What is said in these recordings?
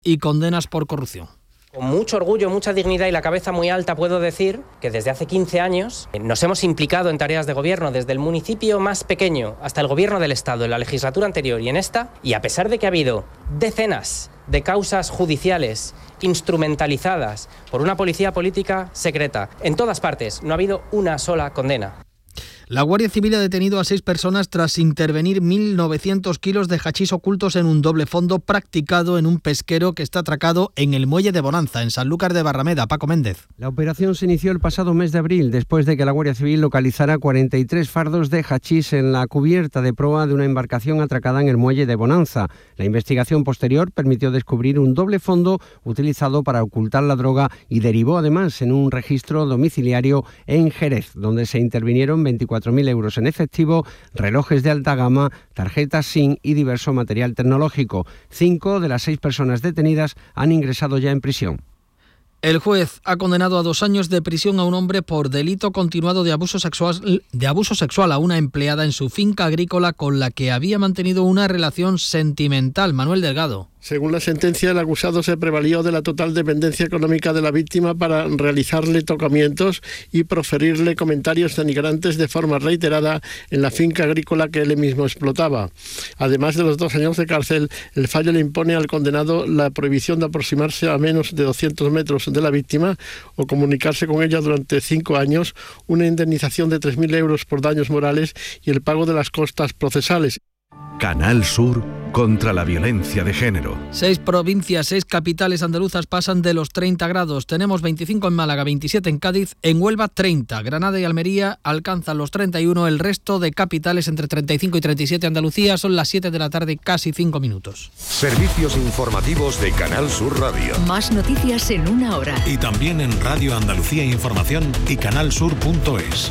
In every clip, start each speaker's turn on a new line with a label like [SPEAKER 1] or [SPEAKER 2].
[SPEAKER 1] y condenas por corrupción.
[SPEAKER 2] Con mucho orgullo, mucha dignidad y la cabeza muy alta puedo decir que desde hace 15 años nos hemos implicado en tareas de gobierno, desde el municipio más pequeño hasta el gobierno del Estado, en la legislatura anterior y en esta, y a pesar de que ha habido decenas de causas judiciales instrumentalizadas por una policía política secreta, en todas partes no ha habido una sola condena.
[SPEAKER 1] La Guardia Civil ha detenido a 6 personas tras intervenir 1.900 kilos de hachís ocultos en un doble fondo practicado en un pesquero que está atracado en el muelle de Bonanza, en Sanlúcar de Barrameda. Paco Méndez.
[SPEAKER 3] La operación se inició el pasado mes de abril, después de que la Guardia Civil localizara 43 fardos de hachís en la cubierta de proa de una embarcación atracada en el muelle de Bonanza. La investigación posterior permitió descubrir un doble fondo utilizado para ocultar la droga y derivó además en un registro domiciliario en Jerez, donde se intervinieron 24.000 euros en efectivo, relojes de alta gama, tarjetas SIM y diverso material tecnológico. 5 de las 6 personas detenidas han ingresado ya en prisión.
[SPEAKER 1] El juez ha condenado a 2 años de prisión a un hombre por delito continuado de abuso sexual a una empleada en su finca agrícola con la que había mantenido una relación sentimental. Manuel Delgado.
[SPEAKER 4] Según la sentencia, el acusado se prevalió de la total dependencia económica de la víctima para realizarle tocamientos y proferirle comentarios denigrantes de forma reiterada en la finca agrícola que él mismo explotaba. Además de los 2 años de cárcel, el fallo le impone al condenado la prohibición de aproximarse a menos de 200 metros de la víctima o comunicarse con ella durante 5 años, una indemnización de 3.000 euros por daños morales y el pago de las costas procesales.
[SPEAKER 5] Canal Sur contra la violencia de género.
[SPEAKER 1] 6 provincias, 6 capitales andaluzas pasan de los 30 grados. Tenemos 25 en Málaga, 27 en Cádiz, en Huelva 30. Granada y Almería alcanzan los 31. El resto de capitales entre 35 y 37. Andalucía son las 7 de la tarde, casi 5 minutos.
[SPEAKER 5] Servicios informativos de Canal Sur Radio.
[SPEAKER 6] Más noticias en 1 hora.
[SPEAKER 7] Y también en Radio Andalucía Información y canalsur.es.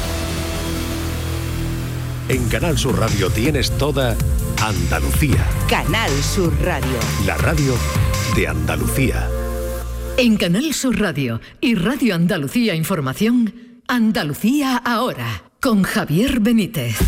[SPEAKER 5] En Canal Sur Radio tienes toda Andalucía.
[SPEAKER 6] Canal Sur Radio.
[SPEAKER 5] La radio de Andalucía.
[SPEAKER 6] En Canal Sur Radio y Radio Andalucía Información, Andalucía ahora, con Javier Benítez.